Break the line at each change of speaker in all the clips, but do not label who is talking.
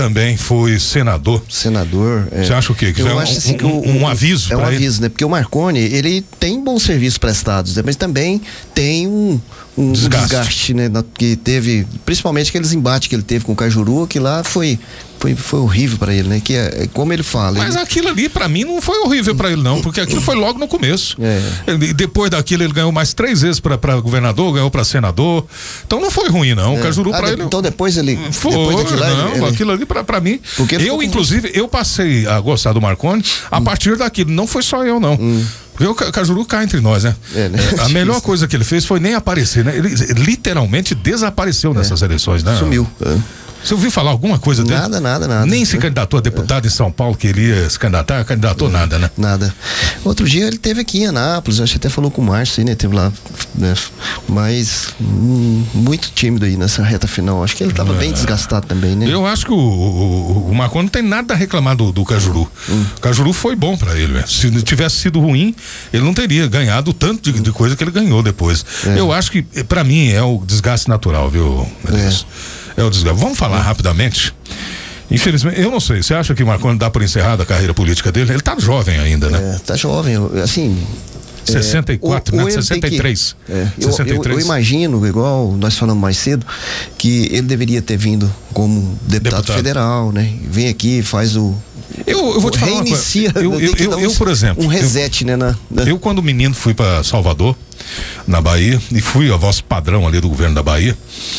também foi senador.
Você
acha o quê? Que
eu
já
acho assim que
um aviso para ele?
É um aviso, né? Porque o Marconi, ele tem bons serviços prestados, né? Mas também tem um desgaste, né? Que teve, principalmente aqueles embates que ele teve com o Cajuru, que lá foi horrível para ele, né? Que é como ele fala.
Mas aquilo ali para mim não foi horrível para ele não, porque aquilo foi logo no começo. Depois daquilo ele ganhou mais 3 vezes para governador, ganhou para senador. Então não foi ruim não. O Cajuru para ele.
Então depois ele
aquilo ali para mim. Inclusive eu passei a gostar do Marconi a partir daquilo. Não foi só eu não. Porque o Cajuru cai entre nós, né? A melhor coisa que ele fez foi nem aparecer, né? Ele literalmente desapareceu nessas eleições, né?
Sumiu.
Você ouviu falar alguma coisa dele?
Nada.
Nem se candidatou a deputado em São Paulo, queria se candidatou nada, né?
Nada. Outro dia ele teve aqui em Anápolis, acho que até falou com o Márcio, né? Teve lá, né? Mas muito tímido aí nessa reta final. Acho que ele estava bem desgastado também, né?
Eu acho que o Marconi não tem nada a reclamar do Cajuru. O Cajuru foi bom pra ele, né? Se tivesse sido ruim, ele não teria ganhado o tanto de coisa que ele ganhou depois. Eu acho que, pra mim, é o desgaste natural, viu? É o desgaste. Vamos falar rapidamente. Infelizmente, eu não sei, você acha que o Marconi dá por encerrada a carreira política dele? Ele tá jovem ainda, né?
Tá jovem, assim...
64, né? 63. 63.
Eu imagino, igual nós falamos mais cedo, que ele deveria ter vindo como deputado federal, né? Vem aqui, faz o...
Eu vou te falar
reinicia,
eu, por exemplo,
um reset, né?
Eu quando menino fui para Salvador, na Bahia, e fui a voz padrão ali do governo da Bahia,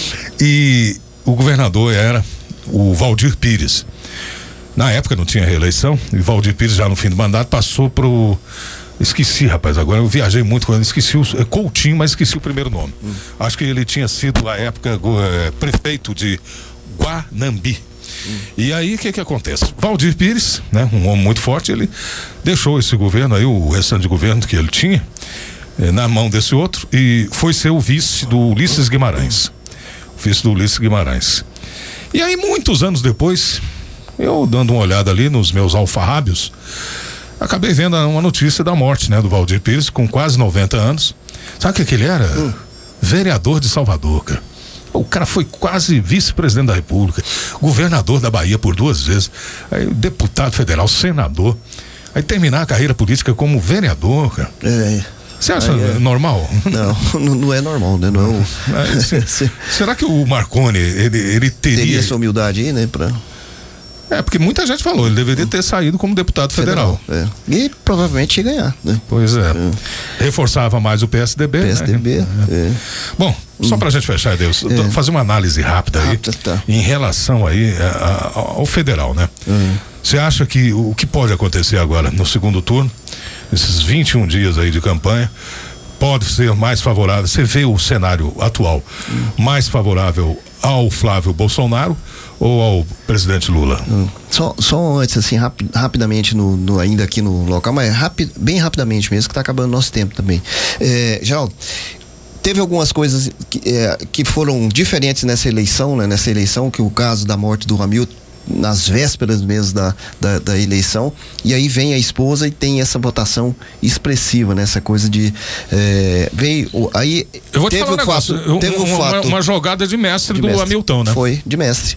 e o governador era o Valdir Pires. Na época não tinha reeleição, e Valdir Pires já no fim do mandato passou pro... Esqueci, rapaz, agora eu viajei muito com ele, esqueci o Coutinho, mas esqueci o primeiro nome. Acho que ele tinha sido, à época, prefeito de Guanambi. E aí, o que acontece? Valdir Pires, né, um homem muito forte, ele deixou esse governo aí, o restante de governo que ele tinha, na mão desse outro, e foi ser o vice do Ulisses Guimarães. E aí, muitos anos depois, eu dando uma olhada ali nos meus alfarrábios, acabei vendo uma notícia da morte, né, do Valdir Pires, com quase 90 anos. Sabe o que ele era? Vereador de Salvador, cara. O cara foi quase vice-presidente da República, governador da Bahia por 2 vezes, aí, deputado federal, senador. Aí terminar a carreira política como vereador, cara. Você acha normal?
Não é normal, né? Não
será que o Marconi, ele teria
essa humildade aí, né?
Porque muita gente falou, ele deveria ter saído como deputado federal.
E provavelmente ia ganhar, né?
Pois é. Reforçava mais o PSDB. Né? Bom, só pra gente fechar, Deus, fazer uma análise rápida aí, em relação aí ao federal, né? Você acha que o que pode acontecer agora no segundo turno, esses 21 dias aí de campanha, pode ser mais favorável? Você vê o cenário atual mais favorável ao Flávio Bolsonaro ou ao presidente Lula?
Só antes, assim, rapidamente, ainda aqui no local, mas bem rapidamente mesmo, que tá acabando nosso tempo também. Geraldo, teve algumas coisas que foram diferentes nessa eleição, né? Nessa eleição, que o caso da morte do Hamilton, nas vésperas mesmo da eleição, e aí vem a esposa e tem essa votação expressiva, né? Essa coisa de veio, aí
eu vou te falar um negócio, uma jogada de mestre do Hamilton, né?
Foi, de mestre.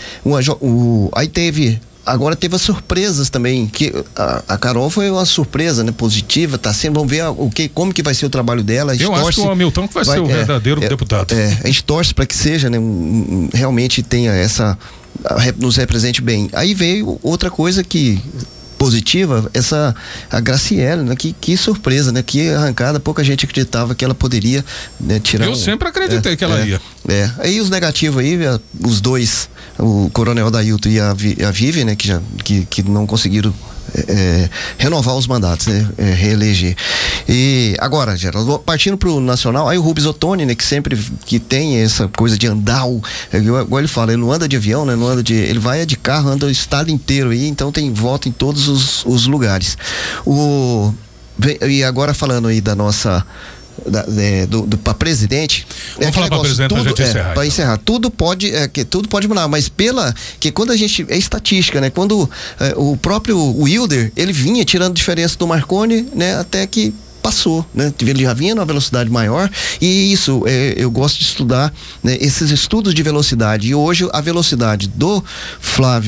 Aí agora teve as surpresas também, que a Carol foi uma surpresa, né, positiva, tá sendo, vamos ver como que vai ser o trabalho dela.
Eu acho que o Hamilton que vai ser o verdadeiro deputado.
A gente torce para que seja, né, realmente tenha nos represente bem. Aí veio outra coisa positiva, a Graciela, né? Que surpresa, né? Que arrancada, pouca gente acreditava que ela poderia, né, tirar.
Eu sempre acreditei que ela ia.
Aí os negativos aí, os dois, o Coronel Adailton e a Vivian, né? Que não conseguiram renovar os mandatos, né? Reeleger. E agora, Geraldo, partindo pro nacional, aí o Rubens Ottoni, né? Que tem essa coisa de andar, igual ele fala, ele não anda de avião, né? Ele vai de carro, anda o estado inteiro aí, então tem voto em todos os lugares. E agora falando aí da nossa para presidente.
Vamos falar para presidente pra gente encerrar.
Para encerrar, tudo pode mudar, mas que quando a gente é estatística, né? Quando o próprio Wilder, ele vinha tirando diferença do Marconi, né? Até que passou, né? Ele já vinha numa velocidade maior, e isso eu gosto de estudar, né? Esses estudos de velocidade, e hoje a velocidade do Flávio